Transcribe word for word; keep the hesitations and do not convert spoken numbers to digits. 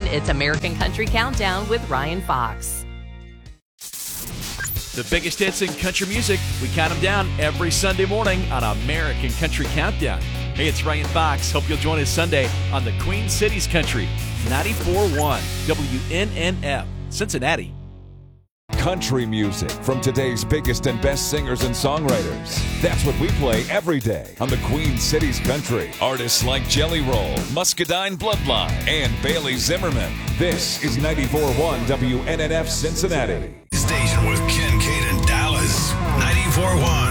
It's American Country Countdown with Ryan Fox. The biggest hits in country music, we count them down every Sunday morning on American Country Countdown. Hey, it's Ryan Fox. Hope you'll join us Sunday on the Queen City's Country, ninety-four point one W N N F, Cincinnati. Country music from today's biggest and best singers and songwriters. That's what we play every day on the Queen City's Country. Artists like Jelly Roll, Muscadine Bloodline, and Bailey Zimmerman. This is ninety-four point one W N N F Cincinnati. Station with Ken Cade in Dallas, ninety-four point one.